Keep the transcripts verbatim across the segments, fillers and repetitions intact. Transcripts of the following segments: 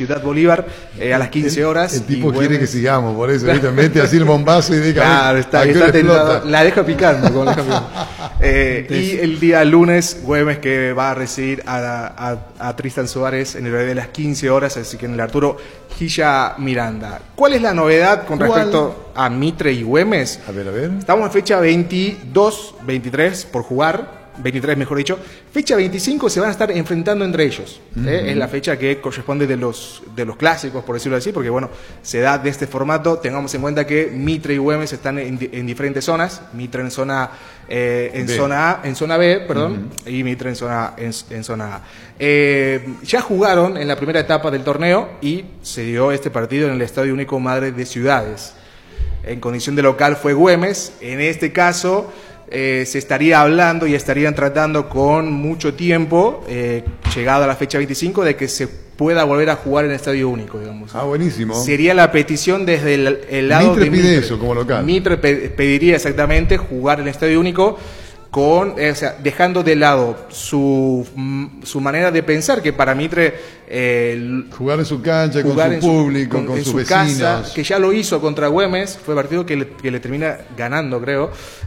Ciudad Bolívar eh, a las quince horas. El, el tipo y quiere Güemes, que sigamos, por eso, ¿viste? Mete así el bombazo y deja. claro, está, está tentado, la deja picando. Como la deja picando. Eh, y el día lunes, Güemes que va a recibir a, a, a Tristan Suárez en el horario de las quince horas, así que en el Arturo Gilla Miranda. ¿Cuál es la novedad con ¿Cuál? respecto a Mitre y Güemes? A ver, a ver. Estamos en fecha veintidós, veintitrés por jugar. veintitrés mejor dicho, fecha veinticinco se van a estar enfrentando entre ellos. ¿eh? Uh-huh. Es la fecha que corresponde de los, de los clásicos, por decirlo así, porque bueno, se da de este formato. Tengamos en cuenta que Mitre y Güemes están en, en diferentes zonas. Mitre en zona eh, en B. zona A, en zona B, perdón, uh-huh. y Mitre en zona, en, en zona A. Eh, ya jugaron en la primera etapa del torneo y se dio este partido en el Estadio Único Madre de Ciudades. En condición de local fue Güemes. En este caso Eh, se estaría hablando y estarían tratando con mucho tiempo, eh, llegado a la fecha veinticinco, de que se pueda volver a jugar en Estadio Único, digamos. Ah, buenísimo. Sería la petición desde el, el lado Mitre de pide Mitre. eso como local. Mitre pe pediría exactamente jugar en Estadio Único, con, eh, o sea, dejando de lado su, su manera de pensar, que para Mitre eh, jugar en su cancha, con su público, con, con en sus su vecinos, casa, que ya lo hizo contra Güemes, fue partido que le, que le termina ganando, creo.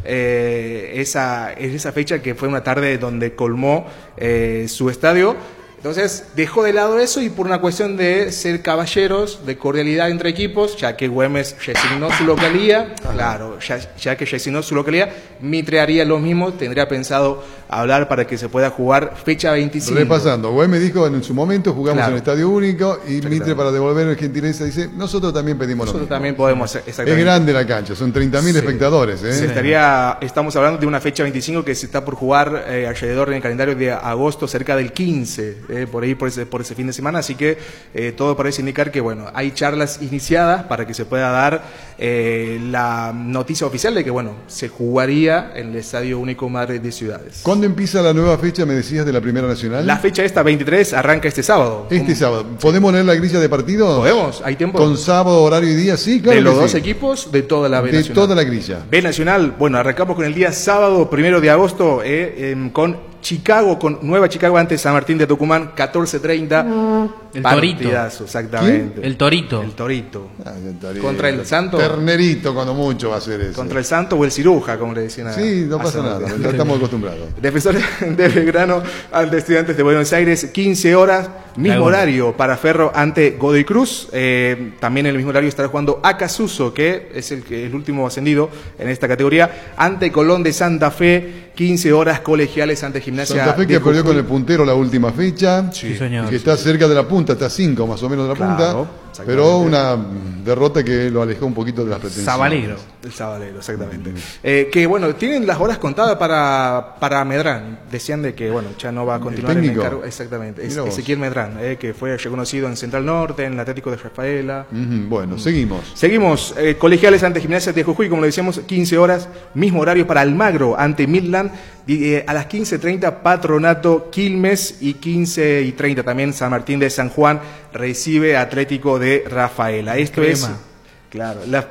Eh, esa es esa fecha que fue una tarde donde colmó eh, su estadio. Entonces dejó de lado eso y por una cuestión de ser caballeros, de cordialidad entre equipos, ya que Güemes ya asignó su localía, claro, ya, ya que ya asignó su localía, Mitre haría lo mismo, tendría pensado hablar para que se pueda jugar fecha veinticinco. Repasando, Güemes dijo en su momento jugamos claro. en el Estadio Único y Mitre, para devolver el gentileza, dice nosotros también pedimos nosotros lo mismo. también podemos hacer, exactamente. Es grande la cancha, son treinta mil sí. espectadores. ¿eh? Se estaría, estamos hablando de una fecha veinticinco que se está por jugar eh, alrededor en el calendario de agosto, cerca del quince, eh, por ahí por ese, por ese fin de semana, así que eh, todo parece indicar que bueno, hay charlas iniciadas para que se pueda dar eh, la noticia oficial de que bueno, se jugaría en el Estadio Único Madre de Ciudades. ¿Cuándo empieza la nueva fecha, me decías, de la Primera Nacional? La fecha esta, veintitrés, arranca este sábado. Este ¿Cómo? sábado. ¿Podemos leer la grilla de partido? Podemos, hay tiempo. ¿Con sábado, horario y día? Sí, claro. De los que dos sí. equipos, de toda la B de Nacional. De toda la grilla. B Nacional, bueno, arrancamos con el día sábado, primero de agosto, eh, eh, con Chicago, con Nueva Chicago ante San Martín de Tucumán, catorce treinta. El Torito. Exactamente. ¿Quién? El Torito. El Torito. Ah, el Torito. Contra el Santo. Ternerito, cuando mucho va a ser eso. Contra el Santo o el Ciruja, como le decían a. Sí, no pasa nada, ya estamos acostumbrados. Defensores de Belgrano ante Estudiantes de Buenos Aires, quince horas, mismo Laguna. Horario para Ferro ante Godoy Cruz. Eh, también en el mismo horario estará jugando Acasuso, que es el, el último ascendido en esta categoría, ante Colón de Santa Fe, quince horas, Colegiales ante Gimnasia. Santa Fe que perdió con el puntero la última fecha, sí, señor, y que está cerca de la punta, está a cinco más o menos de la claro, punta, pero una derrota que lo alejó un poquito de las pretensiones. Sabalero. El Sabalero, exactamente. Mm. Eh, que bueno, tienen las horas contadas para, para Medrán. Decían de que bueno, ya no va a continuar el en el cargo. Exactamente. Es, Ezequiel Medrán, eh, que fue reconocido en Central Norte, en el Atlético de Rafaela. Mm-hmm. Bueno, mm. seguimos. Seguimos. Eh, Colegiales ante Gimnasia de Jujuy, como le decíamos, quince horas, mismo horario para Almagro ante Midland. Eh, a las quince treinta Patronato Quilmes y quince y treinta también San Martín de San Juan recibe Atlético de Rafaela. Esto Crema. es, claro, la,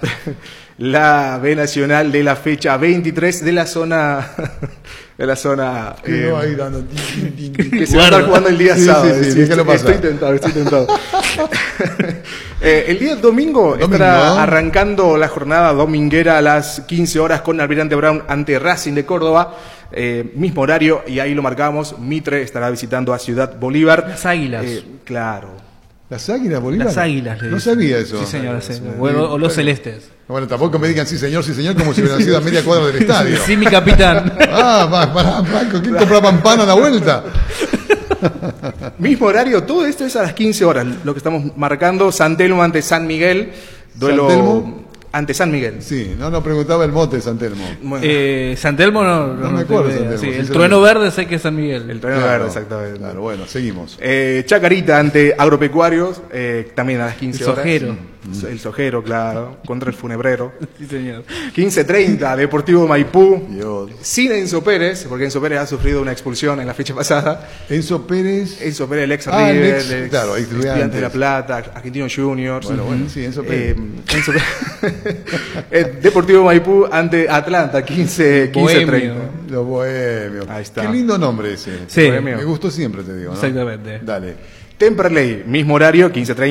la B Nacional de la fecha veintitrés de la zona de la zona eh, no, ahí dando, que se va a estar jugando el día sí, sábado. Sí, sí, sí, estoy, estoy tentado, estoy tentado. eh, el día domingo, domingo estará arrancando la jornada dominguera a las quince horas con Almirante Brown ante Racing de Córdoba. Eh, mismo horario, y ahí lo marcamos. Mitre estará visitando a Ciudad Bolívar. Las Águilas. Eh, claro. ¿Las Águilas Bolívar? Las Águilas. No sabía eso. Sí, señor. Sí. Bueno, o los Celestes. Bueno, tampoco me digan sí, señor, sí, señor, como si hubieran sido a media cuadra del estadio. Sí, mi capitán. Ah, va, pará, Franco, ¿quién compraba pan a la vuelta? Mismo horario, todo esto es a las quince horas, lo que estamos marcando. San Telmo ante San Miguel. Duelo. ¿San Telmo? Ante San Miguel. Sí, no, no preguntaba el mote de San Telmo. Bueno. Eh, San Telmo no, no, no me acuerdo. San Telmo, sí, el trueno verde sé que es San Miguel. El trueno claro, verde, exactamente. Claro, bueno, seguimos. Eh, Chacarita ante Agropecuarios, eh, también a las quince horas. El Sojero. Mm. El Sojero, claro, contra el Funebrero. Sí, señor. quince treinta, Deportivo Maipú. Dios. Sin Enzo Pérez, porque Enzo Pérez ha sufrido una expulsión en la fecha pasada. Enzo Pérez. Enzo Pérez, el ex ah, River, el ex, el ex claro, Estudiante de La Plata, Argentino Juniors. Bueno, bueno, sí, Enzo Pérez. Eh, Enzo Pérez. Deportivo Maipú ante Atlanta, quince treinta. Los Bohemios. Ahí está. Qué lindo nombre ese. Sí. Me gustó siempre, te digo, ¿no? Exactamente. Dale. Temperley, mismo horario, quince treinta.